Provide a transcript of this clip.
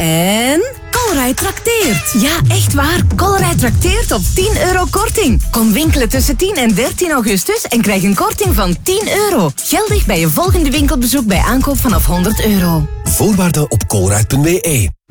En Colruyt trakteert. Ja, echt waar. Colruyt trakteert op 10 euro korting. Kom winkelen tussen 10 en 13 augustus en krijg een korting van 10 euro. Geldig bij je volgende winkelbezoek bij aankoop vanaf 100 euro. Voorwaarden op colruyt.be.